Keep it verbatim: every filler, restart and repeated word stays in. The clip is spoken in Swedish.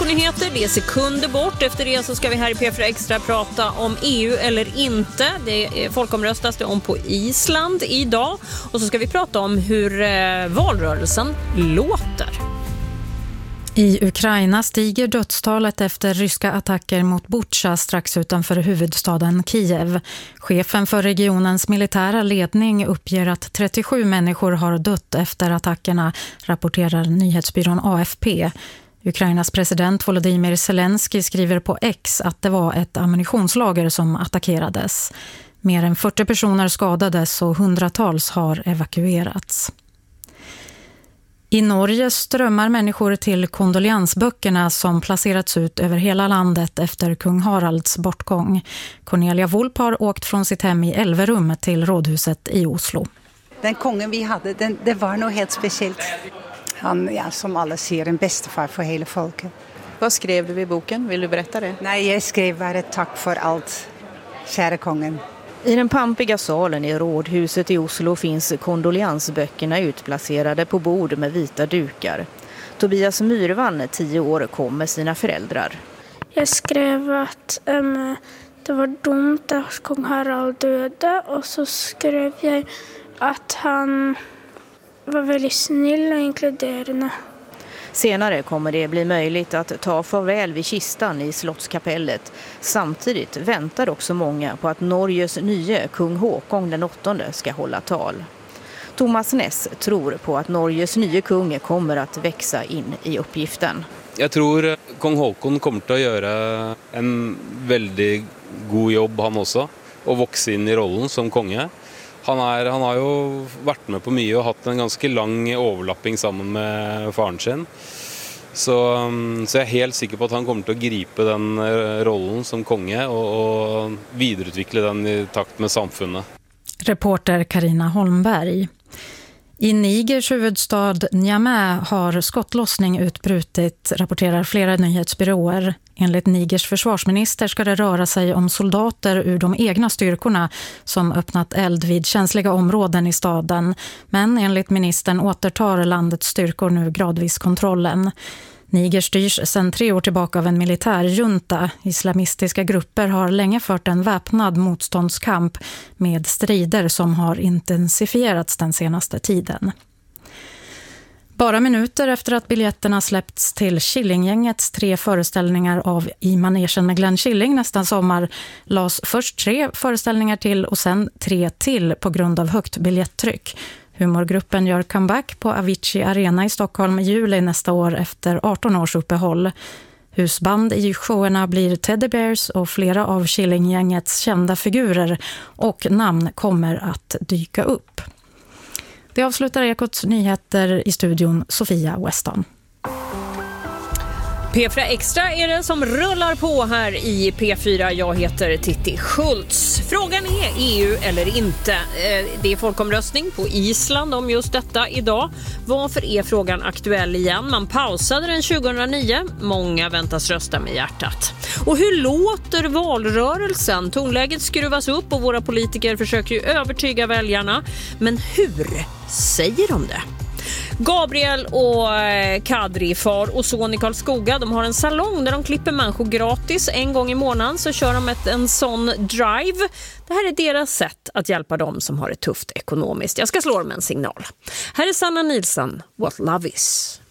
Infonyheter, det är sekunder bort. Efter det så ska vi här i P fyra Extra prata om E U eller inte. Det är folkomröstas det om på Island idag. Och så ska vi prata om hur eh, valrörelsen låter. I Ukraina stiger dödstalet efter ryska attacker mot Bucha strax utanför huvudstaden Kiev. Chefen för regionens militära ledning uppger att trettiosju människor har dött efter attackerna, rapporterar nyhetsbyrån A F P. Ukrainas president Volodymyr Zelensky skriver på X att det var ett ammunitionslager som attackerades. Mer än fyrtio personer skadades och hundratals har evakuerats. I Norge strömmar människor till kondoleansböckerna som placerats ut över hela landet efter kung Haralds bortgång. Cornelia Wolp har åkt från sitt hem i Elverum till rådhuset i Oslo. Den kongen vi hade, den, det var nog helt speciellt. Han, ja, som alla ser, en bästefar för hela folket. Vad skrev du i boken? Vill du berätta det? Nej, jag skrev bara ett tack för allt, kära kongen. I den pampiga salen i rådhuset i Oslo finns kondoleansböckerna utplacerade på bord med vita dukar. Tobias Myrvan, tio år, kom med sina föräldrar. Jag skrev att um, det var dumt att kung Harald döde, och så skrev jag att han var väldigt snäll och inkluderande. Senare kommer det bli möjligt att ta farväl vid kistan i slottskapellet. Samtidigt väntar också många på att Norges nye kung Håkon den åttonde ska hålla tal. Thomas Ness tror på att Norges nye kung kommer att växa in i uppgiften. Jag tror kung Håkon kommer att göra en väldigt god jobb han också och växa in i rollen som konge. Han, är, han har ju varit med på mycket och haft en ganska lång överlappning samman med faren sin. Så, så jag är helt säker på att han kommer att gripa den rollen som konge och, och vidareutveckla den i takt med samfunnet. Reporter Carina Holmberg. I Nigers huvudstad Niamey har skottlossning utbrutit, rapporterar flera nyhetsbyråer. Enligt Nigers försvarsminister ska det röra sig om soldater ur de egna styrkorna som öppnat eld vid känsliga områden i staden. Men enligt ministern återtar landets styrkor nu gradvis kontrollen. Niger styrs sedan tre år tillbaka av en militärjunta. Islamistiska grupper har länge fört en väpnad motståndskamp med strider som har intensifierats den senaste tiden. Bara minuter efter att biljetterna släppts till Killinggängets tre föreställningar av I manegen med Glenn Killing nästan sommar lades först tre föreställningar till och sen tre till på grund av högt biljetttryck. Humorgruppen gör comeback på Avicii Arena i Stockholm i juli nästa år efter arton års uppehåll. Husband i showerna blir Teddy Bears och flera av Killinggängets kända figurer och namn kommer att dyka upp. Det avslutar Ekots nyheter i studion Sofia Weston. P fyra Extra är det som rullar på här i P fyra. Jag heter Titti Schultz. Frågan är E U eller inte. Det är folkomröstning på Island om just detta idag. Varför är frågan aktuell igen? Man pausade den tjugohundranio. Många väntas rösta med hjärtat. Och hur låter valrörelsen? Tonläget skruvas upp och våra politiker försöker ju övertyga väljarna. Men hur säger de det? Gabriel och Kadri, far och son i Karlskoga, de har en salong där de klipper människor gratis. En gång i månaden så kör de ett, en sån drive. Det här är deras sätt att hjälpa dem som har det tufft ekonomiskt. Jag ska slå dem en signal. Här är Sanna Nilsson, What Love Is.